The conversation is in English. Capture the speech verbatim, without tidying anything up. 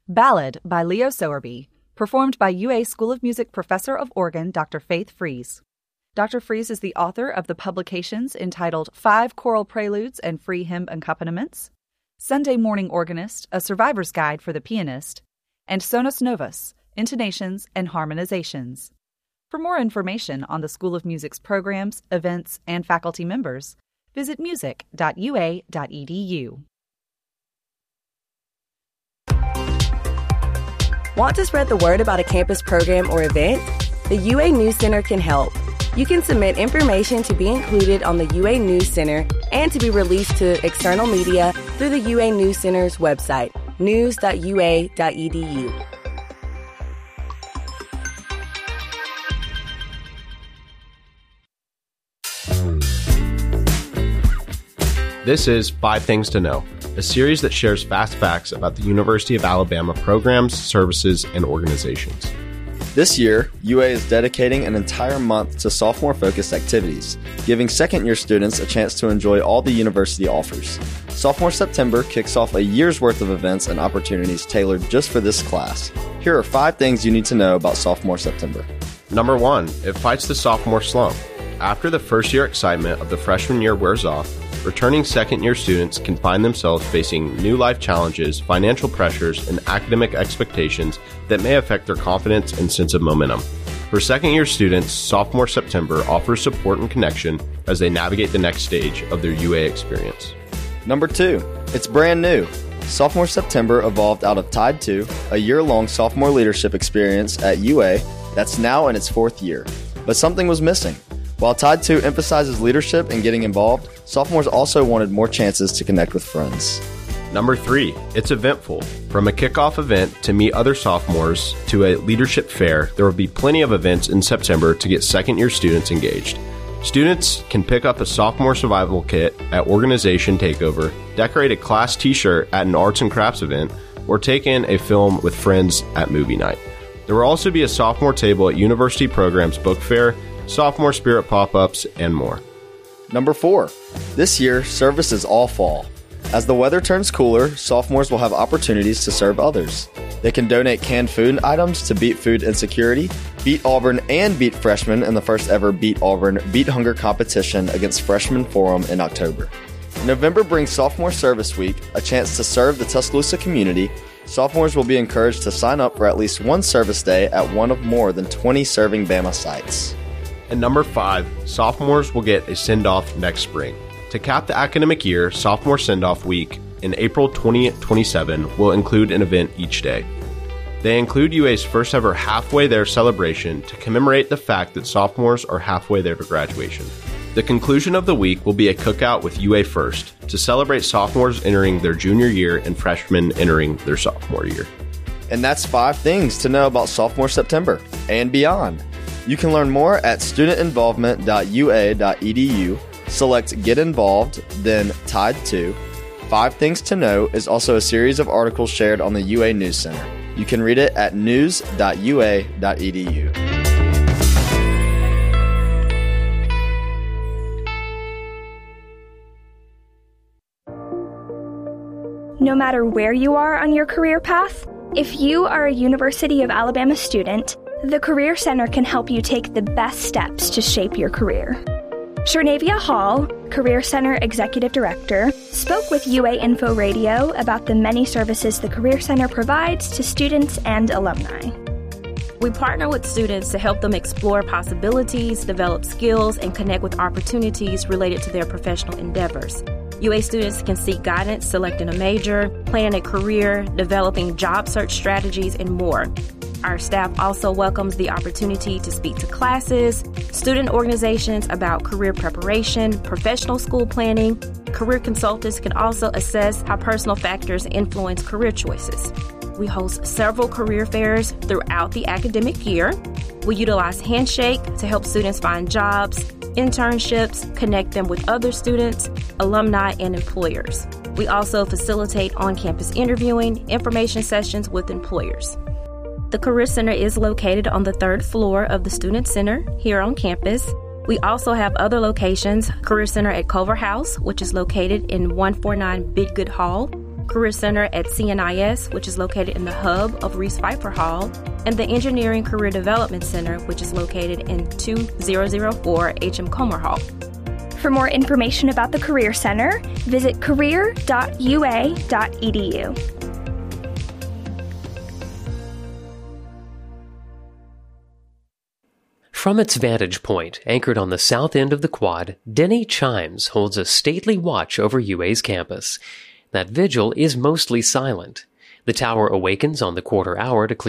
Ballad by Leo Sowerby, performed by U A School of Music Professor of Organ Doctor Faith Fries. Doctor Fries is the author of the publications entitled Five Choral Preludes and Free Hymn Accompaniments, Sunday Morning Organist, A Survivor's Guide for the Pianist, and Sonos Novus, Intonations and Harmonizations. For more information on the School of Music's programs, events, and faculty members, visit music dot u a dot e d u. Want to spread the word about a campus program or event? The U A News Center can help. You can submit information to be included on the U A News Center and to be released to external media through the U A News Center's website, news dot u a dot e d u. This is Five Things to Know, a series that shares fast facts about the University of Alabama programs, services, and organizations. This year, U A is dedicating an entire month to sophomore-focused activities, giving second-year students a chance to enjoy all the university offers. Sophomore September kicks off a year's worth of events and opportunities tailored just for this class. Here are five things you need to know about Sophomore September. Number one, it fights the sophomore slump. After the first-year excitement of the freshman year wears off, returning second-year students can find themselves facing new life challenges, financial pressures, and academic expectations that may affect their confidence and sense of momentum. For second-year students, Sophomore September offers support and connection as they navigate the next stage of their U A experience. Number two, it's brand new. Sophomore September evolved out of Tide two, a year-long sophomore leadership experience at U A that's now in its fourth year. But something was missing. While Tide two emphasizes leadership and getting involved, sophomores also wanted more chances to connect with friends. Number three, it's eventful. From a kickoff event to meet other sophomores to a leadership fair, there will be plenty of events in September to get second-year students engaged. Students can pick up a sophomore survival kit at Organization Takeover, decorate a class t-shirt at an arts and crafts event, or take in a film with friends at movie night. There will also be a sophomore table at University Programs Book Fair, sophomore spirit pop-ups, and more. Number four, this year, service is all fall. As the weather turns cooler, sophomores will have opportunities to serve others. They can donate canned food items to beat food insecurity, beat Auburn, and beat freshmen in the first ever Beat Auburn Beat Hunger competition against Freshman Forum in October. November brings Sophomore Service Week, a chance to serve the Tuscaloosa community. Sophomores will be encouraged to sign up for at least one service day at one of more than twenty serving Bama sites. And number five, sophomores will get a send-off next spring. To cap the academic year, Sophomore Send-Off Week in April twenty twenty-seven will include an event each day. They include U A's first ever Halfway There celebration to commemorate the fact that sophomores are halfway there to graduation. The conclusion of the week will be a cookout with U A First to celebrate sophomores entering their junior year and freshmen entering their sophomore year. And that's five things to know about Sophomore September and beyond. You can learn more at student involvement dot u a dot e d u. Select Get Involved, then Tide two. Five Things to Know is also a series of articles shared on the U A News Center. You can read it at news dot u a dot e d u. No matter where you are on your career path, if you are a University of Alabama student, the Career Center can help you take the best steps to shape your career. Sharnavia Hall, Career Center Executive Director, spoke with U A Info Radio about the many services the Career Center provides to students and alumni. We partner with students to help them explore possibilities, develop skills, and connect with opportunities related to their professional endeavors. U A students can seek guidance selecting a major, planning a career, developing job search strategies, and more. Our staff also welcomes the opportunity to speak to classes, student organizations about career preparation, professional school planning. Career consultants can also assess how personal factors influence career choices. We host several career fairs throughout the academic year. We utilize Handshake to help students find jobs, internships, connect them with other students, alumni, and employers. We also facilitate on-campus interviewing, information sessions with employers. The Career Center is located on the third floor of the Student Center here on campus. We also have other locations, Career Center at Culver House, which is located in one forty-nine Bidgood Hall, Career Center at C N I S, which is located in the hub of Reese Pfeiffer Hall, and the Engineering Career Development Center, which is located in two thousand four H M Comer Hall. For more information about the Career Center, visit career dot u a dot e d u. From its vantage point, anchored on the south end of the quad, Denny Chimes holds a stately watch over U A's campus. That vigil is mostly silent. The tower awakens on the quarter hour to clear